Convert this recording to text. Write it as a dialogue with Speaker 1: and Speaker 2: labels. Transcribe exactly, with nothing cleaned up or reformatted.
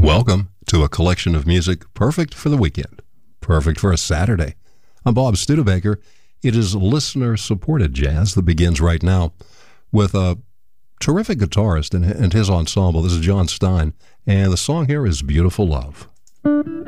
Speaker 1: Welcome to a collection of music perfect for the weekend, perfect for a Saturday. I'm Bob Studebaker. It is listener-supported jazz that begins right now with a terrific guitarist and, and his ensemble. This is John Stein, and the song here is Beautiful Love.